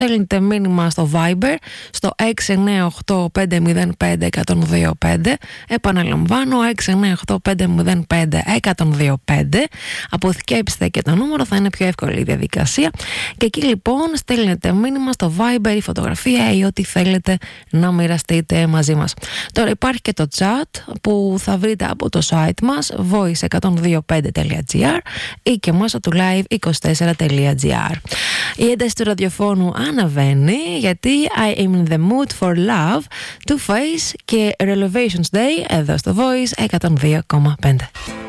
Στέλνετε μήνυμα στο Viber στο 698-505-1025. Επαναλαμβάνω, 698-505-1025. Αποθηκεύστε και το νούμερο, θα είναι πιο εύκολη η διαδικασία. Και εκεί λοιπόν στέλνετε μήνυμα στο Viber ή φωτογραφία ή ό,τι θέλετε να μοιραστείτε μαζί μας. Τώρα υπάρχει και το chat που θα βρείτε από το site μας voice125.gr ή και μέσω του live24.gr. Η ένταση του ραδιοφώνου αναβαίνει γιατί I am in the mood for love, Two Face και Relevations Day εδώ στο Voice 102,5.